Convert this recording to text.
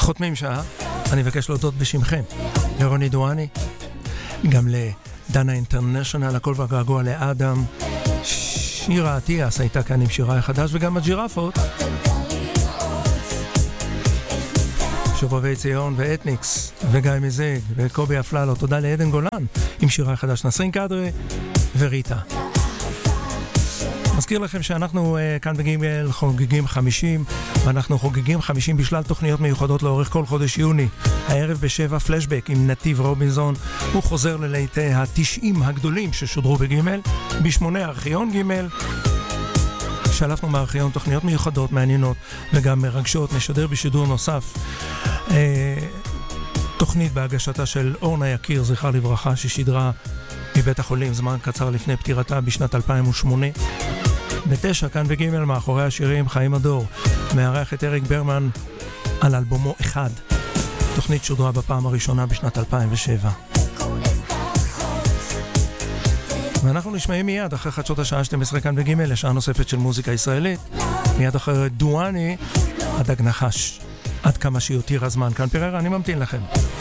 חותמים שעה. אני מבקש להודות בשמכם לרוני דואני, גם לדנה אינטרנשיונל, הכל והגעגוע לאדם, שירה עטיאס הייתה כאן עם שירה החדש, וגם הג'ירפות, שובבי ציון ואתניקס וגיא מזיג וקובי אפללו. תודה לעדן גולן עם שירה החדש, נסרין קדרי וריטה. מזכיר לכם שאנחנו כאן בגימל חוגגים 50, ואנחנו חוגגים 50 בשלל תוכניות מיוחדות לאורך כל חודש יוני. הערב ב7 פלשבק עם נתיב רובינזון, הוא חוזר לליטי ה-90 הגדולים ששודרו בגימל. ב8 ארכיון גימל, שלפנו מארכיון תוכניות מיוחדות מעניינות וגם מרגשות. נשדר בשידור נוסף תוכנית בהגשתה של אורנה יקיר, זכרה לברכה, ששידרה מבית החולים זמן קצר לפני פטירתה בשנת 2008. ב9 כאן בגימל מאחורי השירים, חיים הדור מארח את אריק ברמן על אלבומו אחד. תוכנית שודרה בפעם הראשונה בשנת 2007. ואנחנו נשמעים מיד אחרי חדשות השעה 12 כאן בגימל לשעה נוספת של מוזיקה ישראלית. מיד אחרי דואני עד הגנחש, עד כמה שיותיר הזמן. כאן פיררה, אני ממתין לכם.